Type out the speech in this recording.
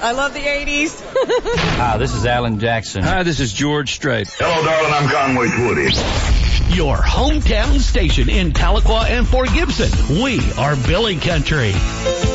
I love the 80s. Hi, this is Alan Jackson. Hi, this is George Strait. Hello, darling, I'm Conway Twitty. Your hometown station in Tahlequah and Fort Gibson. We are Billy Country.